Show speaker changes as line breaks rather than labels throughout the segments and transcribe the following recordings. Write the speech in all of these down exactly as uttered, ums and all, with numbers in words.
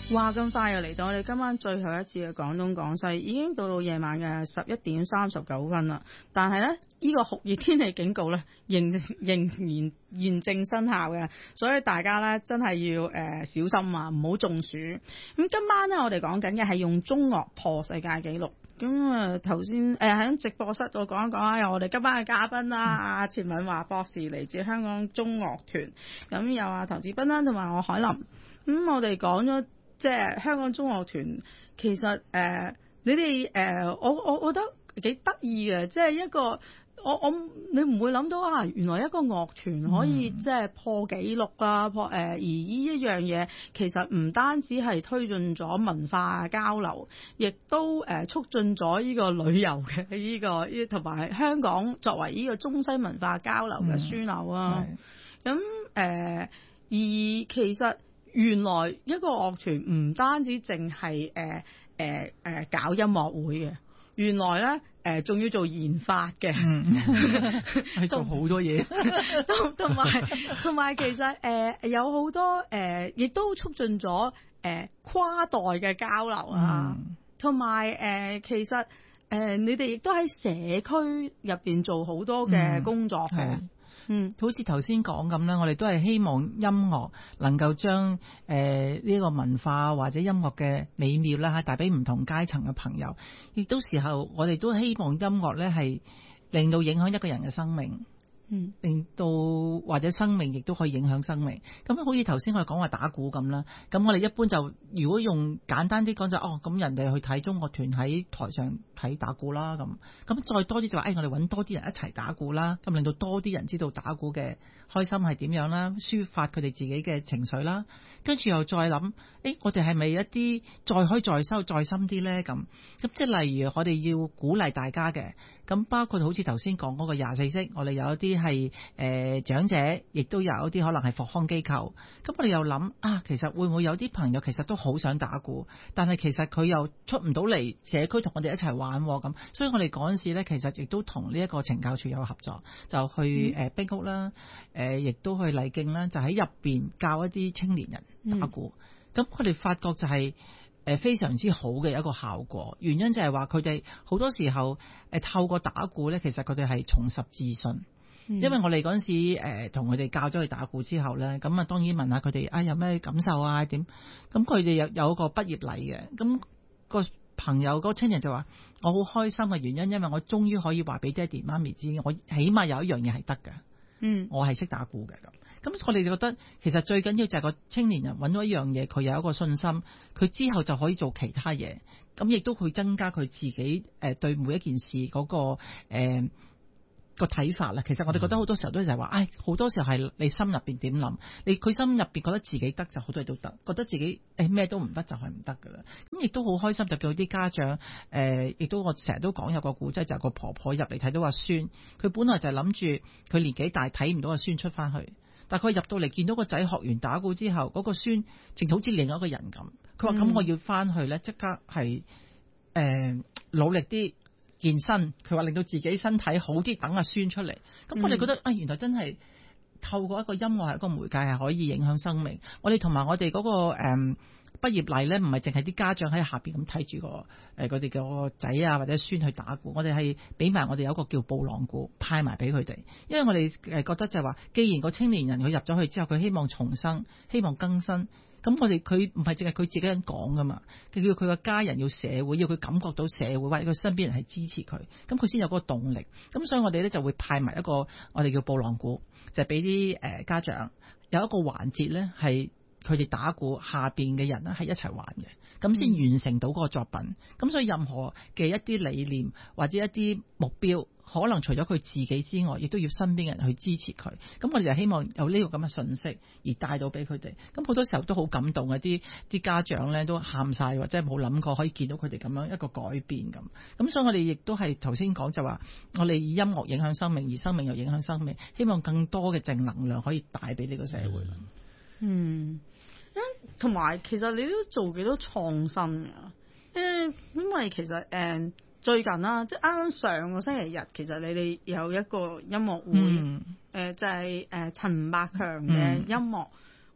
哇！咁快又嚟到我哋今晚最後一次嘅廣東廣西，已經到到夜晚嘅十一點三十九分啦。但係呢，呢、呢個酷熱天氣警告呢，仍仍然現正生效嘅，所以大家呢，真係要誒、呃、小心啊，唔好中暑。咁今晚呢，我哋講緊嘅係用中樂破世界紀錄。咁啊頭先誒喺直播室度講一講啊，有我哋今晚嘅嘉賓啦，阿、嗯、錢敏華博士嚟自香港中樂團，咁有阿唐志斌啦，同埋我海琳。咁我哋講咗。即係香港中樂團，其實誒、呃，你哋誒、呃，我我覺得幾得意嘅，即係一個我我你唔會諗到啊，原來一個樂團可以即係破紀錄啦，破誒、呃、而呢一樣嘢其實唔單止係推進咗文化交流，亦都誒、呃、促進咗呢個旅遊嘅呢個呢，同埋香港作為呢個中西文化交流嘅樞紐啊。咁誒、嗯呃，而其實。原來一個樂團唔單止淨係誒誒誒搞音樂會嘅，原來咧誒仲要做研發嘅，
係、嗯、做好多嘢，
同同埋同埋其實誒、呃、有好多誒，亦、呃、都促進咗誒、呃、跨代嘅交流啊，同埋誒其實誒、呃、你哋亦都喺社區入邊做好多嘅工作嘅。嗯
嗯，好似頭先講咁啦，我哋都係希望音樂能夠將誒呢個文化或者音樂嘅美妙啦，帶俾唔同階層嘅朋友。亦都時候，我哋都希望音樂咧係令到影響一個人嘅生命。嗯，令到或者生命亦都可以影響生命。咁好似頭先我哋講話打鼓咁啦，咁我哋一般就如果用簡單啲講就哦，咁人哋去睇中樂團喺台上睇打鼓啦，咁咁再多啲就話誒、哎，我哋揾多啲人一齊打鼓啦，咁令到多啲人知道打鼓嘅開心係點樣啦，抒發佢哋自己嘅情緒啦，跟住又再諗，誒，我哋係咪一啲再開再收再深啲咧？咁咁即係例如我哋要鼓勵大家嘅，咁包括好似頭先講嗰個廿四式，我哋有一啲係誒長者，亦都有一啲可能係復康機構。咁我哋又諗啊，其實會唔會有啲朋友其實都好想打鼓，但係其實佢又出唔到嚟社區同我哋一齊玩咁，所以我哋嗰陣時咧，其實亦都同呢一個懲教處有合作，就去誒壁屋啦，誒亦都去麗徑啦，就喺入邊教一啲青年人打鼓。咁我哋發覺就係誒非常之好嘅一個效果，原因就係話佢哋好多時候誒透過打鼓咧，其實佢哋係重拾自信。因為我哋嗰陣時誒同佢哋教咗佢打鼓之後咧，咁啊當然問下佢哋啊有咩感受啊點，咁佢哋有有一個畢業禮嘅，咁個朋友嗰個青年就話我好開心嘅原因，因為我終於可以話俾爹哋媽咪知，我起碼有一樣嘢係得㗎，嗯，我係識打鼓嘅咁。咁我哋就覺得其實最緊要就係個青年人揾到一樣嘢，佢有一個信心，佢之後就可以做其他嘢，咁亦都會增加佢自己誒對每一件事嗰個誒。呃個睇法啦，其實我哋覺得好多時候都係話，唉，好多時候係你心入邊點諗，你佢心入邊覺得自己得就好多嘢都得，覺得自己誒咩都唔得就係唔得噶啦。咁亦都好開心，就叫啲家長誒，亦、呃、都我成日都講有個故仔，就係、是、個婆婆入嚟睇到個孫，佢本來就係諗住佢年紀大睇唔到個孫出翻去，但係佢入到嚟見到個仔學完打鼓之後，嗰、那個孫淨好似另一個人咁，佢話咁我要翻去咧，即刻係誒、呃、努力啲。健身，佢話令到自己身體好啲，等阿孫出嚟。咁我哋覺得啊、嗯哎，原來真係透過一個音樂係一個媒介，係可以影響生命。我哋同埋我哋嗰、那個誒、嗯、畢業禮咧，唔係淨係啲家長喺下邊咁睇住個誒佢哋嘅個仔啊或者孫去打鼓，我哋係俾埋我哋有一個叫布朗鼓派埋俾佢哋，因為我哋誒覺得就係話，既然個青年人佢入咗去之後，佢希望重生，希望更新。咁我哋佢唔係淨係佢自己人講噶嘛，佢叫佢個家人要社會，要佢感覺到社會或者佢身邊人係支持佢，咁佢先有嗰個動力。咁所以我哋咧就會派埋一個我哋叫布朗鼓，就係俾啲誒家長有一個環節咧，係佢哋打鼓下邊嘅人咧係一齊玩嘅，咁先完成到嗰個作品。咁、嗯、所以任何嘅一啲理念或者一啲目標，可能除咗佢自己之外，亦都要身邊嘅人去支持佢。咁我哋就希望有呢個咁嘅信息而帶到俾佢哋。咁好多時候都好感動嘅，啲啲家長咧都喊晒，或者冇諗過可以見到佢哋咁樣一個改變咁。咁所以我哋亦都係頭先講就話，我哋以音樂影響生命，而生命又影響生命，希望更多嘅正能量可以帶俾呢個社會。嗯，
同埋其實你都做幾多創新㗎？誒，因為其實誒。嗯最近啦，即係啱啱上個星期日，其實你哋有一個音樂會，誒、嗯呃、就係誒陳百強嘅音樂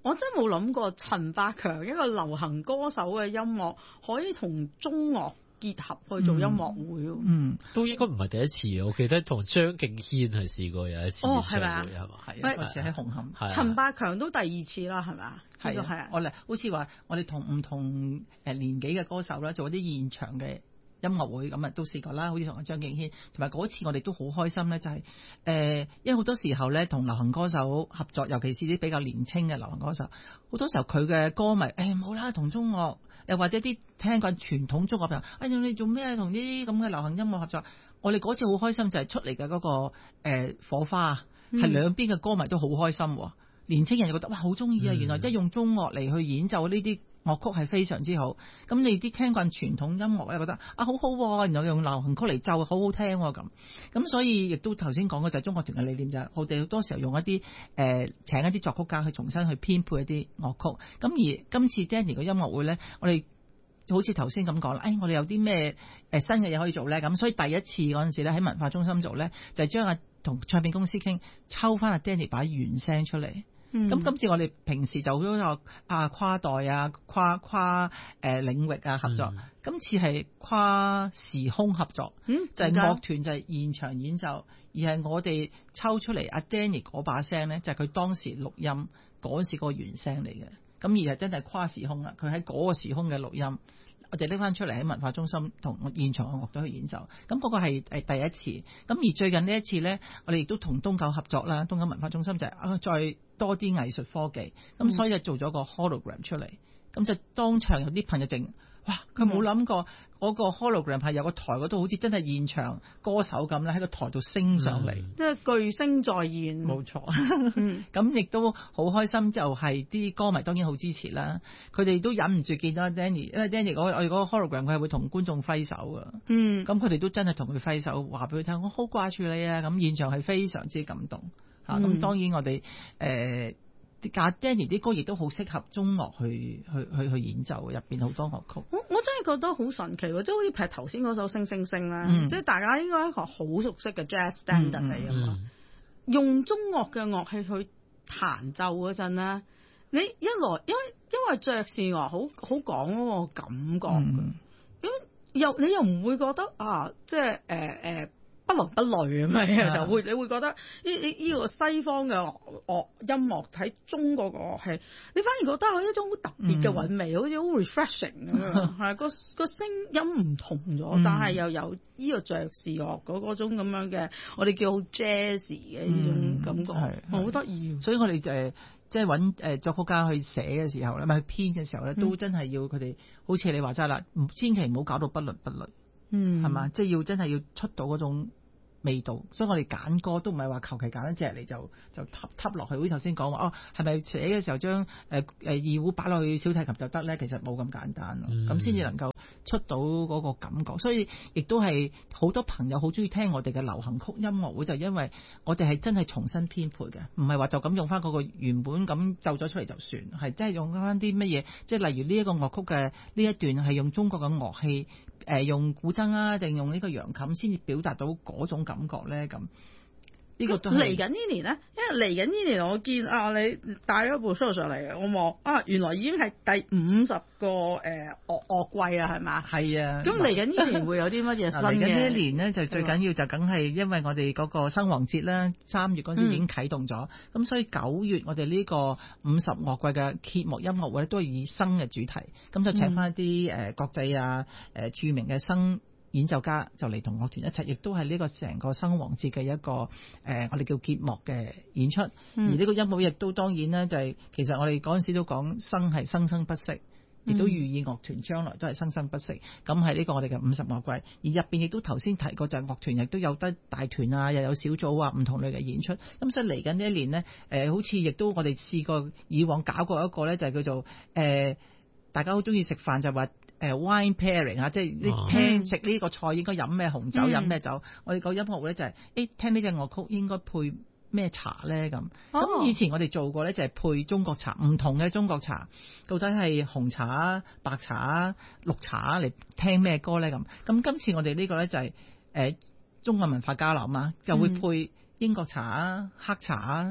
我真係冇諗過陳百強一個流行歌手嘅音樂可以同中樂結合去做音樂會。嗯，
嗯，
都應該唔係第一次，我記得同張敬軒係試過有一次演唱會係嘛？
係啊，嗰次喺紅磡。
陳百強都第二次啦，係咪？
係係啊，我哋好似話我哋同唔同誒年紀嘅歌手啦，做一啲現場嘅音樂會咁啊，都試過啦。好似同阿張敬軒，同埋嗰次我哋都好開心咧，就係、是、誒、呃，因為好多時候咧同流行歌手合作，尤其是啲比較年輕嘅流行歌手，好多時候佢嘅歌迷誒冇啦，同、哎、中樂又或者啲聽慣傳統中樂朋友，哎呀你做咩同啲咁嘅流行音樂合作？我哋嗰次好開心就係出嚟嘅嗰個、呃、火花，係兩邊嘅歌迷都好開心。嗯、年青人就覺得哇好中意啊！原來一用中樂嚟去演奏呢啲樂曲係非常之好。咁你啲聽慣傳統音樂咧覺得啊好好、啊，然後用流行曲嚟奏好好聽咁、啊。咁所以亦都頭先講嘅就係中樂團嘅理念就係我哋好多時候用一啲誒、呃、請一啲作曲家去重新去編配一啲樂曲。咁而今次 Danny 嘅音樂會咧，我哋好似頭先咁講啦，誒、哎，我哋有啲咩誒新嘅嘢可以做咧？咁所以第一次嗰陣時咧喺文化中心做咧，就係將阿同唱片公司傾，抽翻阿 Danny 把原聲出嚟。咁、嗯、今次我哋平時就好多啊跨代啊跨跨誒、呃、領域啊合作，嗯、今次係跨時空合作，嗯、就係樂團就係現場演奏，而係我哋抽出嚟阿 Danny 嗰把聲咧，就係、是、佢當時錄音嗰時個原聲嚟嘅。咁而係真係跨時空啦，佢喺嗰個時空嘅錄音，我哋拎翻出嚟喺文化中心同現場嘅樂隊去演奏。咁嗰個係誒第一次。咁而最近呢一次咧，我哋亦都同東九合作啦，東九文化中心就係啊再多啲藝術科技，咁所以就做咗個 hologram 出嚟。咁就當場有啲朋友淨哇，佢冇諗過嗰個 hologram 係有個台嗰度，好似真係現場歌手咁咧，喺個台度升上嚟，
即係、嗯、巨星再現。
冇錯，咁亦都好開心，就係啲歌迷當然好支持啦。佢哋都忍唔住見到 Danny，因為 Danny 我我哋嗰個 hologram 佢係會同觀眾揮手噶。嗯，咁佢哋都真係同佢揮手，話俾佢聽，我好掛住你啊！咁現場係非常之感動嚇。咁、嗯、當然我哋誒。呃假 Danny 啲歌亦都好適合中樂去去去去演奏，入邊好多樂曲。
我我真係覺得好神奇喎，即係好似譬如頭先嗰首《星星星》咧，嗯、即係大家應該一個好熟悉嘅 jazz standard 嚟㗎嘛。用中樂嘅樂器去彈奏嗰陣咧，你一來因為因為爵士樂好好講嗰個感覺嘅，咁、嗯、又你又唔會覺得啊，即係誒誒。呃呃不倫不類咁樣，有時候會你會覺得呢呢呢個西方嘅樂音樂喺中國嘅樂器，你反而覺得有一種好特別嘅韻味，嗯、好似好 refreshing 咁樣，係個個聲音唔同咗，嗯、但係又有呢個爵士樂嗰嗰種咁樣嘅，我哋叫好 jazzy 嘅呢種感覺，好得意。所以我哋就係即係揾誒作曲家去寫嘅時候咧，咪去編嘅時候咧，都真係要佢哋好似你話齋啦，千祈唔好搞到不倫不類。嗯，係嘛？即係要真係要出到嗰種味道，所以我哋揀歌都唔係話求其揀一隻嚟就就揼揼落去。好似頭先講話，哦，係咪寫嘅時候將誒誒二胡擺落去小提琴就得咧？其實冇咁簡單咯，咁先至能夠出到嗰個感覺。所以亦都係好多朋友好中意聽我哋嘅流行曲音樂會，就係因為我哋係真係重新編配嘅，唔係話就咁用翻嗰個原本咁奏咗出嚟就算，係真係用翻啲乜嘢，即係例如呢一個樂曲嘅呢一段係用中國嘅樂器。誒、呃、用古箏啊，定用呢個揚琴先至表達到嗰種感覺咧？咁呢個都嚟緊呢年咧，因為嚟緊呢年我見啊，你帶咗部 show 上嚟，我望啊，原來已經係第五十個誒樂樂季啦，係嘛？
係啊。咁
嚟緊呢年會有啲乜嘢新嘅？嚟緊
呢一年咧，就最緊要就梗係因為我哋嗰個新黃節啦，三月嗰陣時已經啟動咗，咁、嗯、所以九月我哋呢個五十樂季嘅揭幕音樂會咧，都係以生嘅主題，咁就請翻一啲誒、呃、國際啊誒、呃、著名嘅生演奏家就嚟同樂團一齊，亦都係呢個成個生黃節嘅一個誒、呃，我哋叫揭幕嘅演出。嗯、而呢個音樂亦都當然咧，就係、是、其實我哋嗰陣時都講生係生生不息，亦都寓意樂團將來都係生生不息。咁係呢個我哋嘅五十樂季，而入邊亦都頭先提過，就係樂團亦都有得大團啊，又有小組啊，唔同類嘅演出。咁所以嚟緊呢一年呢，誒、呃、好似亦都我哋試過以往搞過一個咧，就係叫做誒、呃、大家好中意食飯就話。誒 wine pairing 啊，即係你聽食呢個菜應該飲咩紅酒，飲咩、嗯、酒。我哋個音樂會咧就係、是，誒聽呢隻樂曲應該配咩茶咧咁。咁、哦、以前我哋做過咧就係配中國茶，唔同嘅中國茶，到底係紅茶、白茶、綠茶嚟聽咩歌咧咁。咁今次我哋呢個咧就係、是、誒、呃、中國文化交流嘛，就會配英國茶、黑茶、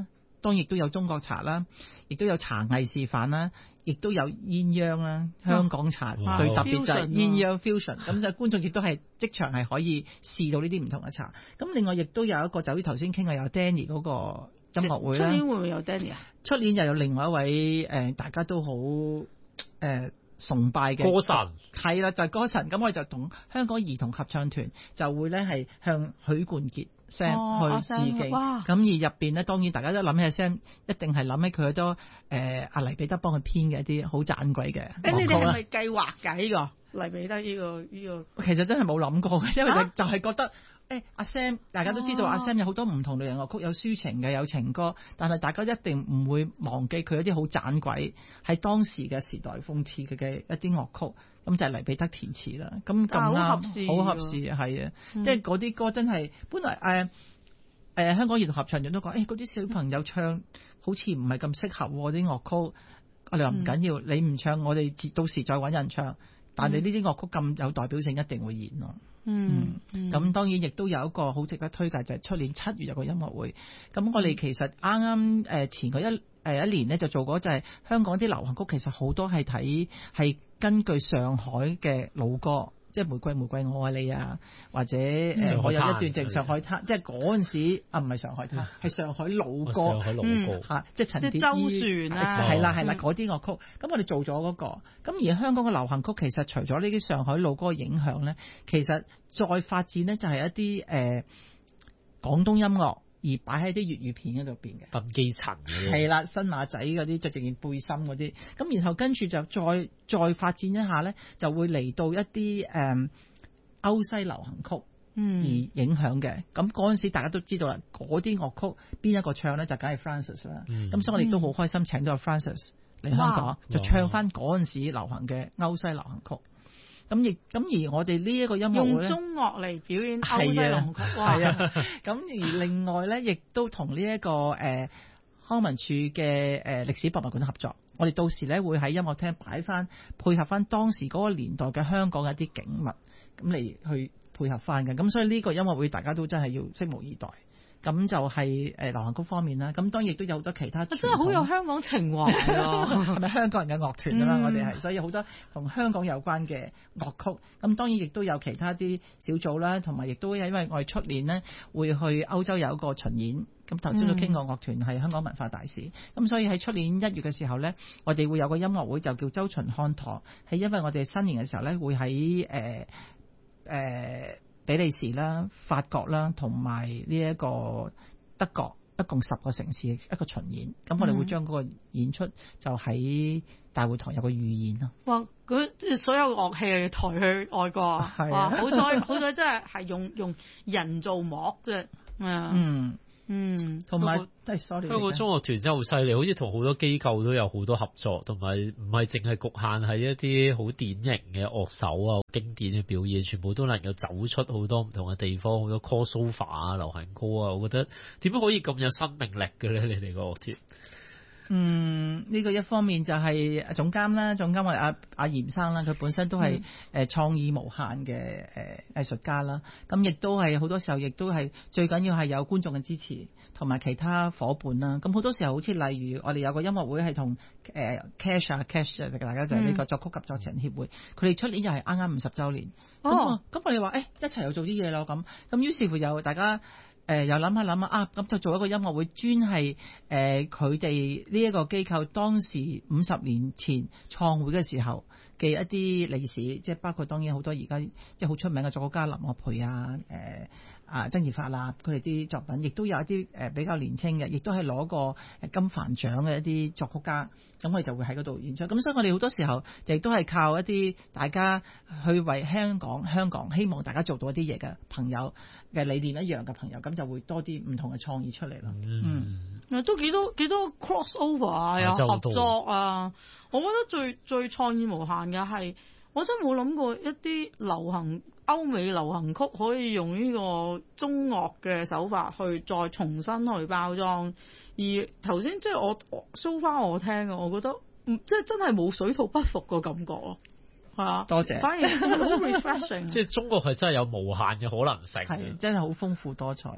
當然亦都有中國茶啦，亦都有茶藝示範啦，亦都有鴛鴦啦，香港茶最、哦、特別就係鴛鴦 fusion，咁就觀眾亦都係即場係可以試到呢啲唔同嘅茶。咁另外亦都有一個就好似頭先傾嘅有 Danny 嗰個音樂會啦。出年會唔會有 Danny 啊？出年又有另外一位誒、呃，大家都好誒。呃崇拜嘅
歌神
係啦，就係、是、歌神。咁我哋就同香港兒童合唱團就會咧係向許冠傑 Sam 去致敬。咁、哦、而入邊咧，當然大家都諗起 Sam， 一定係諗起佢好多誒阿黎彼得幫佢編嘅一啲好盞鬼嘅。咁你哋係咪計劃㗎？呢、這個黎彼得呢、這個呢、這個其實真係冇諗過嘅，因為就就係覺得。誒、欸、阿 Sam， 大家都知道、哦、阿 Sam 有好多唔同類型樂曲，有抒情嘅，有情歌，但係大家一定唔會忘記佢一啲好盞鬼，係當時嘅時代諷刺佢嘅一啲樂曲，咁就係黎彼得填詞啦。咁咁啱，好合適，係啊，即係嗰啲歌真係本來誒誒、呃呃、香港兒童合唱團都講，誒嗰啲小朋友唱好似唔係咁適合啲樂曲，我哋話唔緊要，你唔唱，我哋到時再揾人唱。但係你呢啲樂曲咁有代表性，一定會演咯。嗯，咁、嗯、當然亦都有一個好值得推介，就係、是、出年七月有個音樂會。咁我哋其實啱啱誒前個一誒、呃、一年咧就做過，就係香港啲流行曲其實好多係睇係根據上海嘅老歌。即係玫瑰玫瑰我愛你啊，或者誒、呃、我有一段直上海灘，即係嗰陣時啊，唔係上海灘，係上海老歌，
上海老歌
嚇、嗯，即係陳蝶衣
周旋啊，
係啦係啦嗰啲樂曲。咁我哋做咗嗰、那個，咁而香港嘅流行曲其實除咗呢啲上海老歌嘅影響咧，其實再發展咧就係一啲誒、呃、廣東音樂。而擺喺啲粵語片嗰度邊嘅，
鄧基層嘅，
係啦，新馬仔嗰啲着住件背心嗰啲，咁然後跟住就再再發展一下咧，就會嚟到一啲誒、嗯、歐西流行曲，而影響嘅。咁嗰陣時大家都知道啦，嗰啲樂曲邊一個唱咧就梗係 Francis 啦。咁、嗯、所以我哋都好開心請到 Francis 嚟香港，就唱翻嗰陣時流行嘅歐西流行曲。咁亦咁而我哋呢一個音樂會
用中樂嚟表演歐西流行曲，
係啊。咁而另外咧，亦都同呢一個誒、呃、康文署嘅誒歷史博物館合作，我哋到時咧會喺音樂廳擺翻配合翻當時嗰個年代嘅香港嘅一啲景物，咁嚟去配合翻嘅。咁所以呢個音樂會大家都真係要拭目以待。咁就係誒流行曲方面啦，咁當然亦都有好多其他傳統，真係好有香港情懷啊！係咪香港人嘅樂團啊嘛？嗯、我哋係，所以好多同香港有關嘅樂曲。咁當然亦都有其他啲小組啦，同埋亦都因為我哋出年呢會去歐洲有一個巡演。咁頭先都傾過樂團係香港文化大使，咁、嗯、所以喺出年一月嘅時候呢，我哋會有個音樂會就叫周巡看舵，係因為我哋新年嘅時候呢會喺誒誒。呃呃比利時啦、法國啦，同埋呢一個德國，一共十個城市一個巡演。咁我哋會將嗰個演出就喺大會堂有個預演咯。哇！佢所有樂器係抬去外國啊！係啊！好彩好彩，真係係用用人造幕嘅。嗯嗯，同埋都係 sorry。
香港中樂團真係好犀利，好似同好多機構都有好多合作，同埋唔係淨係局限喺一啲好典型嘅樂手啊、經典嘅表演，全部都能夠走出好多唔同嘅地方，好多 crossover 啊、流行歌啊，我覺得點解可以咁有生命力嘅咧？你哋個樂團？嗯，呢、這個一方面就係總監啦，總監我哋阿阿嚴生啦，佢本身都係誒創意無限嘅誒藝術家啦，咁亦都係好多時候亦都係最緊要係有觀眾嘅支持，同埋其他伙伴啦。咁好多時候好似例如我哋有個音樂會係同誒 Cash 啊 Cash 啊，大家就係呢個作曲及作詞人協會，佢哋出年又係啱啱五十週年。哦，咁我哋話誒一齊又做啲嘢咯，咁咁於是乎又大家。誒、呃、又諗下諗下啊，咁就做一個音樂會，專係誒佢哋呢一個機構當時五十年前創會嘅時候嘅一啲歷史，即係包括當然好多而家即係好出名嘅作曲家林樂培啊、誒、呃、啊曾爾發啦，佢哋啲作品，亦都有一啲誒比較年輕嘅，亦都係攞過金帆獎嘅一啲作曲家，咁我哋就會喺嗰度演出。咁所以我哋好多時候亦都係靠一啲大家去為香港香港希望大家做到一啲嘢嘅朋友嘅理念一樣嘅朋友，咁就會多啲唔同嘅創意出嚟咯。嗯，嗯都幾多幾多 cross over 啊，有合作啊。我覺得最最創意無限嘅係，我真係冇諗過一啲流行歐美流行曲可以用呢個中樂嘅手法去再重新去包裝。而頭先即係我 show 翻我聽嘅，我覺得即係真係冇水土不服個感覺咯。係啊，多謝。反而好 refreshing。即係中國係真係有無限嘅可能性，係真係好豐富多彩。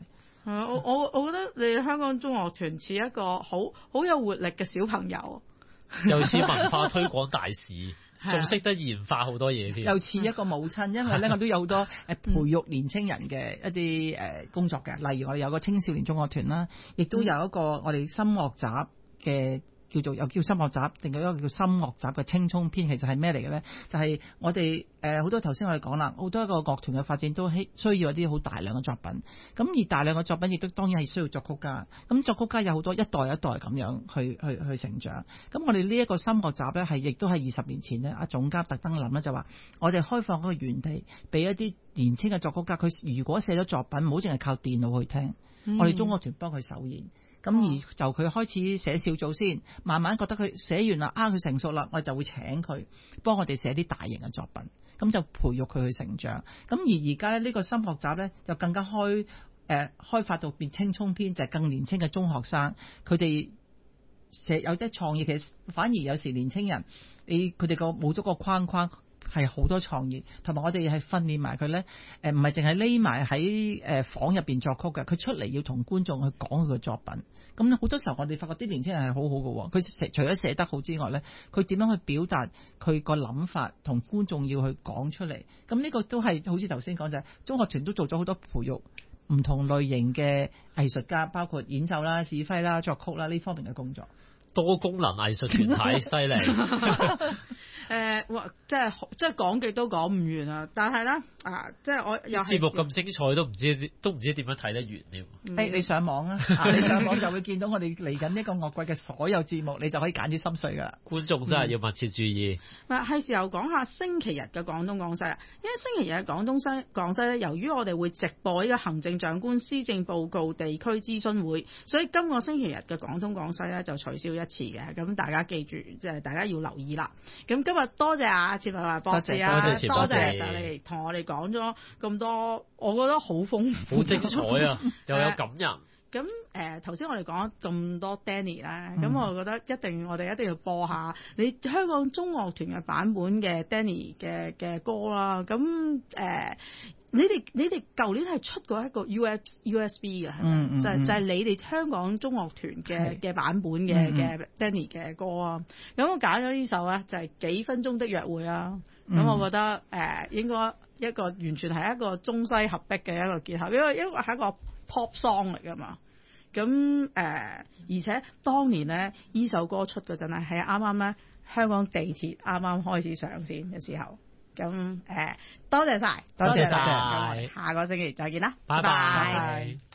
係啊，我我我覺得你香港中樂團似一個好好有活力嘅小朋友，
又似文化推廣大使，仲識得研發好多嘢添。
又似一個母親，因為咧我都有好多誒培育年青人嘅一啲誒工作嘅，例如我哋有個青少年中樂團啦，亦都有一個我哋心樂集嘅。叫做又叫心樂集，定係一個叫心樂集嘅青葱篇，其實係咩嚟嘅咧？就係、是、我哋誒好多頭先我哋講啦，好多一個樂團嘅發展都需需要一啲好大量嘅作品。咁而大量嘅作品亦都當然係需要作曲家。咁作曲家有好多一代一代咁樣去去去成長。咁我哋呢一個心樂集咧，係亦都係二十年前咧，阿總監特登諗咧就話，我哋開放嗰個園地俾一啲年輕嘅作曲家，佢如果寫咗作品，唔好淨係靠電腦去聽，嗯、我哋中樂團幫佢首演。咁而就佢開始寫小組先，慢慢覺得佢寫完啦，啊佢成熟啦，我哋就會請佢幫我哋寫啲大型嘅作品，咁就培育佢去成長。咁而而家咧呢個心學集咧就更加開誒、呃、開發到變青葱篇，就係、是、更年輕嘅中學生，佢哋寫有啲創意，其實反而有時年青人你佢哋個冇咗個框框。係好多創意，同埋我哋係訓練埋佢咧，誒唔係淨係匿埋喺誒房入邊作曲嘅，佢出嚟要同觀眾去講佢嘅作品。咁咧好多時候我哋發覺啲年輕人係好好嘅，佢除咗寫得好之外咧，佢點樣去表達佢個諗法，同觀眾要去講出嚟。咁呢個都係好似頭先講就係、是、中學團都做咗好多培育唔同類型嘅藝術家，包括演奏啦、指揮啦、作曲啦呢方面嘅工作。
多功能藝術團體犀利。
誒，哇！即係即係講極都講唔完啊！但係咧啊，即係我又
節目咁精彩，都唔知都唔知點樣睇得完添。
誒，你上網啊，你上網就會見到我哋嚟緊呢個樂季嘅所有節目，你就可以揀啲心水噶啦。
觀眾真係要密切注意。
嗱、嗯，係時候講下星期日嘅廣東廣西啦。因為星期日嘅廣東西廣西咧，由於我哋會直播呢個行政長官施政報告地區諮詢會，所以今個星期日嘅廣東廣西咧就取消一次嘅。咁大家記住，即係大家要留意啦。咁今日多謝阿錢文華博士啊，
多謝多謝
上嚟同我哋講咗咁多，我覺得好豐富，
好精彩啊，又有感人。
咁誒頭先我哋講咁多 Danny 啦，咁、嗯、我覺得一定我哋一定要播下你香港中樂團嘅版本嘅 Danny 嘅嘅歌啦。咁誒、呃，你哋你哋舊年係出過一個 U S U S B 嘅，係咪、嗯？就係、是、就係、是、你哋香港中樂團嘅嘅版本嘅嘅 Danny 嘅歌啊。咁我揀咗呢首咧，就係、是、幾分鐘的約會啊。咁、嗯、我覺得誒、呃、應該一個完全係一個中西合璧嘅一個結合，因為因為係一個 pop song 嚟㗎嘛。咁誒、呃，而且當年咧，呢首歌出嗰陣咧，係啱啱咧香港地鐵啱啱開始上線嘅時候。咁誒、呃，多謝晒，
多謝晒，
下個星期再見啦，
拜拜。